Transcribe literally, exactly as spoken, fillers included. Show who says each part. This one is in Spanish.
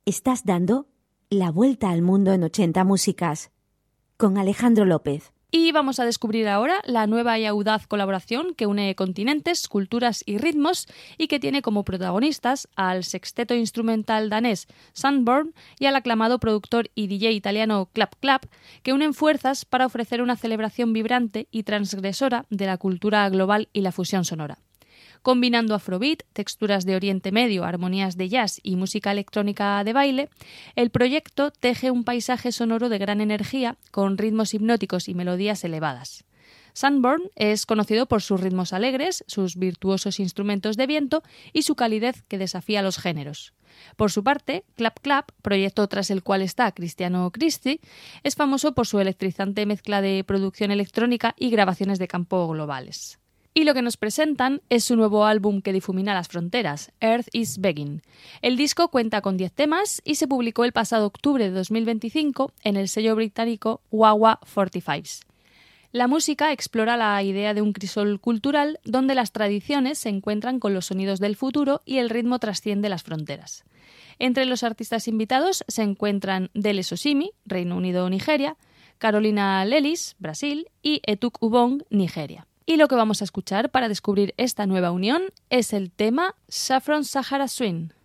Speaker 1: Estás dando la vuelta al mundo en ochenta músicas con Alejandro López.
Speaker 2: Y vamos a descubrir ahora la nueva y audaz colaboración que une continentes, culturas y ritmos y que tiene como protagonistas al sexteto instrumental danés Sunburn y al aclamado productor y D J italiano Clap Clap, que unen fuerzas para ofrecer una celebración vibrante y transgresora de la cultura global y la fusión sonora. Combinando afrobeat, texturas de Oriente Medio, armonías de jazz y música electrónica de baile, el proyecto teje un paisaje sonoro de gran energía con ritmos hipnóticos y melodías elevadas. Sunburn es conocido por sus ritmos alegres, sus virtuosos instrumentos de viento y su calidez que desafía los géneros. Por su parte, Clap Clap, proyecto tras el cual está Cristiano Cristi, es famoso por su electrizante mezcla de producción electrónica y grabaciones de campo globales. Y lo que nos presentan es su nuevo álbum que difumina las fronteras, Earth is Begging. El disco cuenta con diez temas y se publicó el pasado octubre de dos mil veinticinco en el sello británico Wawa cuarenta y cinco. La música explora la idea de un crisol cultural donde las tradiciones se encuentran con los sonidos del futuro y el ritmo trasciende las fronteras. Entre los artistas invitados se encuentran Dele Sosimi, Reino Unido-Nigeria, Carolina Lelis, Brasil y Etuk Ubong, Nigeria. Y lo que vamos a escuchar para descubrir esta nueva unión es el tema Saffron Sahara Swing.